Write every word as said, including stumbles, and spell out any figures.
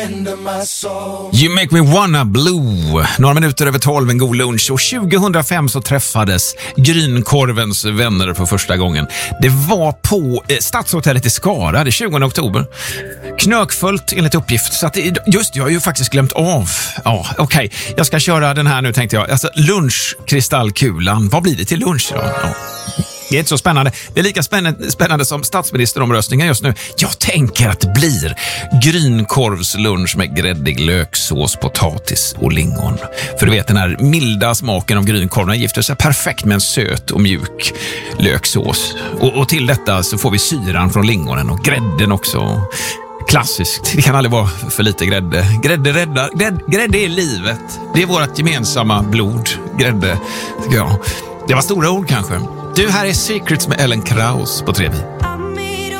You make me wanna blue. Några minuter över tolv, en god lunch. Och tjugohundrafem så träffades Grynkorvens vänner för första gången. Det var på eh, Stadshotellet i Skara det tjugonde oktober. Knökfullt enligt uppgift. Så att det, just, jag har ju faktiskt glömt av. Ja, okej. Okay. Jag ska köra den här nu, tänkte jag. Alltså, lunchkristallkulan. Vad blir det till lunch då? Ja. Det är inte så spännande. Det är lika spännande, spännande som statsministeromröstningen just nu. Jag tänker att det blir grynkorvslunch med gräddig löksås, potatis och lingon. För du vet, den här milda smaken av grynkorven gifter sig perfekt med en söt och mjuk löksås. Och, och till detta så får vi syran från lingonen och grädden också. Klassiskt. Det kan aldrig vara för lite grädde. Grädde räddar. Grädde, grädde är livet. Det är vårt gemensamma blod. Grädde, tycker jag. Det var stora ord kanske. Du, här är Secrets med Ellen Krauss på T V.